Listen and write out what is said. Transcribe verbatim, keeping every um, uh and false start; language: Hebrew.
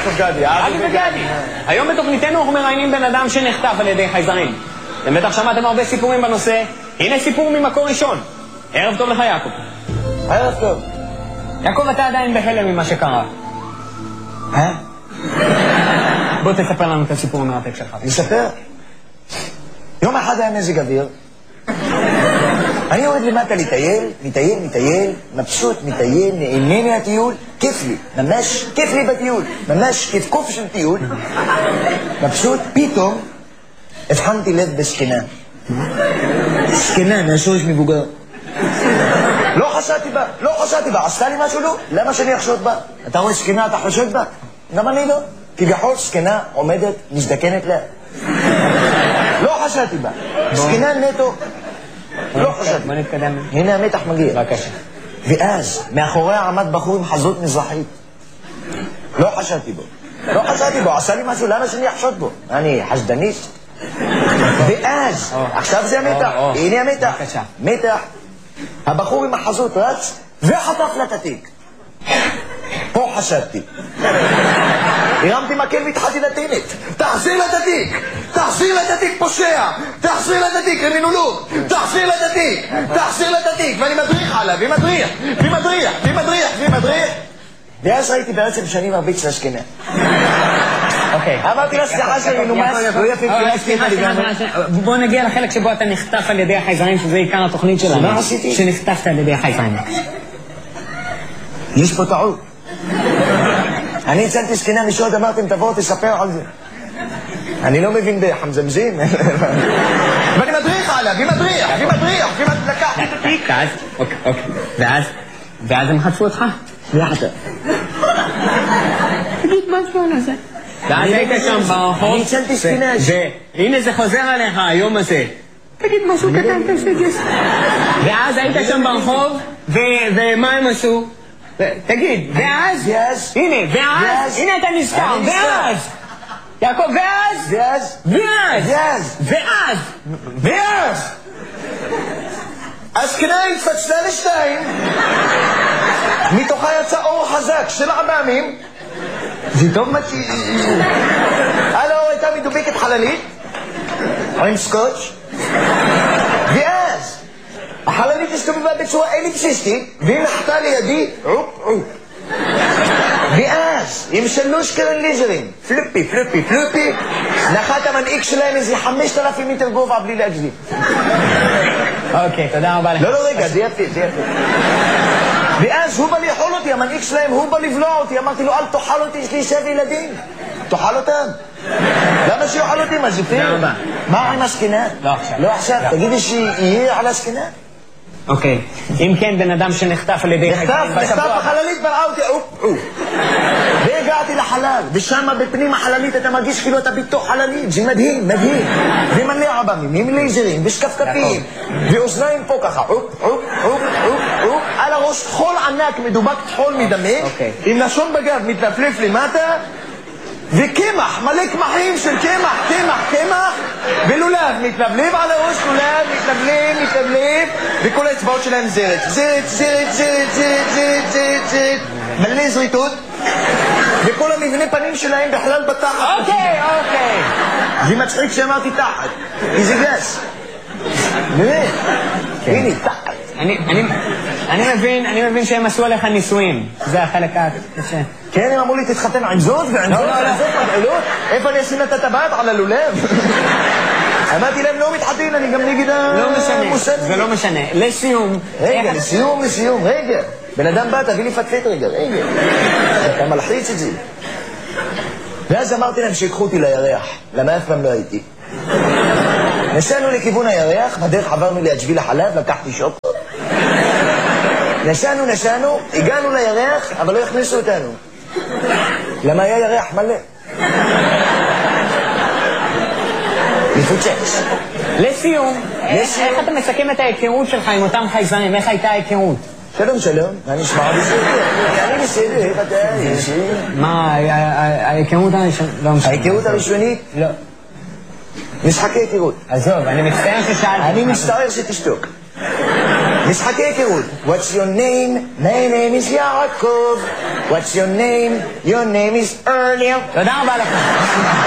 יעקב גדי, יעקב וגדי. היום בתוכניתנו אנחנו מראיינים בן אדם שנחטף על ידי חייזרים. אתם בטח שמעתם הרבה סיפורים בנושא. הנה סיפור ממקור ראשון. ערב טוב לך, יעקב. ערב טוב. יעקב, אתה עדיין בהלם ממה שקרה. אה? בוא תספר לנו את הסיפור המרתק שלך. נספר? יום אחד היה מזג אוויר. אני יורד למטה לטייל, מטייל, מטייל, מבסוט, מטייל, נהנה מהטיול, כיף לי, ממש כיף לי בטיול, ממש כיף קוף של טיול. מבסוט, פתאום הבחנתי לב בסכנה. סכנה, מהשורש מבוגר. לא חשדתי בה, לא חשדתי בה, עשתה לי משהו לא? למה שאני אחשוד בה? אתה רואה סכנה, אתה חושד בה? גם אני לא. כביכול סכנה עומדת, מזדקנת לה. לא חשדתי בה, סכנה נטו. לא חשדתי. בוא נתקדם. הנה המתח מגיע. בבקשה. ואז, מאחוריה עמד בחור עם חזות מזרחית. לא חשדתי בו. לא חשדתי בו, עשה לי משהו, למה שאני אחשוד בו? אני חשדניסט? ואז, עכשיו זה המתח, הנה המתח. בבקשה. מתח. הבחור עם החזות רץ, וחטף לה את התיק. פה חשדתי. הרמתי מקל והתחלתי לטינית. תחזיר לה את התיק! תחזיר לה את התיק, פושע! תחזיר לה את התיק, קרימינולוג! תחזיר לה את התיק! תחזיר לה את התיק! ואני מדריך עליו, ומדריך! ומדריך! ומדריך! ומדריך! ואז ראיתי בעצם שאני מרביץ להשכנה. אוקיי. אמרתי לה, סליחה שלי, נומס, לא יפה, סליחה, בוא נגיע לחלק שבו אתה נחטף על ידי החייזרים, שזה עיקר התוכנית שלנו. מה עשיתי? שנחטפת על ידי החייזרים. יש פה טעות. אני הצלתי סכנה משוד, אמרתם, תבואו, תספר על זה. אני לא מבין בחמזמזים. ואני מדריך עליו, ומדריך, ומדריך, ולקחתי את התיק. ואז, אוקיי, אוקיי. ואז, ואז הם חטפו אותך? יחד. תגיד משהו על זה. ואז היית שם ברחוב. אני הצלתי סכנה. והנה זה חוזר עליך, היום הזה. תגיד משהו קטן, תשגס. ואז היית שם ברחוב, ומה הם עשו? תגיד, ואז? ואז? הנה, ואז? הנה אתה נזכר, ואז? יעקב, ואז? ואז? ואז? ואז? ואז? ואז? הסכנה התפצלה לשתיים, מתוכה יצא אור חזק של עממים, זה טוב מה ש... הלו, הייתה מדובקת חללית, עם סקוץ', ואז החללית הסתובבה בצורה אליפסיסטית, והיא נחתה לידי עופ עופ. ואז, עם שלוש קרן ליזרים, פלופי, פלופי, פלופי, נחת המנהיג שלהם איזה חמשת אלפים מטר גובה בלי להגזים. אוקיי, תודה רבה לך. לא, לא, רגע, זה יפה, זה יפה. ואז הוא בא לאכול אותי, המנהיג שלהם, הוא בא לבלוע אותי. אמרתי לו, אל תאכל אותי, יש לי שבע ילדים. תאכל אותם. למה שיאכל אותי? מה זה פייר? מה עם הסכנה? לא עכשיו. לא עכשיו, תגידי שיהיה על הסכנה. אוקיי, אם כן בן אדם שנחטף על ידי... נחטף, נחטף החללית, בראה אותי, אופ, אופ. והגעתי לחלל, ושם בפנים החללית אתה מרגיש כאילו אתה בתוך חללית, זה מדהים, מדהים. ומלא עבמים, עם לייזרים, ושקפקפים, ואוזניים פה ככה, אופ, אופ, אופ, אופ, אופ, על הראש חול ענק, מדובק חול מדמק, עם לשון בגב מתנפלף למטה, וקמח, מלא קמחים של קמח, קמח, קמח, ולולב, מתלבלב על הראש, לולב, מתלבלב, מתלבלב, וכל האצבעות שלהם זרת, זרת, זרת, זרת, זרת, זרת, זרת, זרת, מלא זריתות, וכל המבנה פנים שלהם בכלל בתחת. אוקיי, אוקיי. זה מצחיק שאמרתי תחת, כי זה גס. באמת, הנה, תחת. אני מבין, אני מבין שהם עשו עליך ניסויים. זה החלק הקשה. כן, הם אמרו לי, תתחתן עם זאת ועם זאת ועם זאת מגעלות. איפה אני אשים את הטבעת על הלולב? אמרתי להם, לא מתחתן, אני גם נגד המוסד. זה לא משנה. לסיום. רגע, לסיום, לסיום, רגע. בן אדם בא, תביא לי פטפט רגע, רגע. אתה מלחיץ את זה. ואז אמרתי להם שיקחו אותי לירח, למה אף פעם לא הייתי. נסענו לכיוון הירח, בדרך עברנו ליד שביל החלב, לקחתי שוקו. נסענו, נסענו, הגענו לירח, אבל לא הכניסו אותנו. למה היה ירח מלא? מפוצץ. לסיום, איך אתה מסכם את ההיכרות שלך עם אותם חייזרים? איך הייתה ההיכרות? שלום, שלום, מה נשמע? בסדר, אני בסדר, איך אתה? מה, ההיכרות הראשונית? ההיכרות הראשונית? לא. משחקי היכרות. עזוב, אני מצטער ששאלתי. אני מצטער שתשתוק. משחקי היכרות. What's your name? My name is יעקב. What's your name? Your name is Earlier. תודה רבה לכם.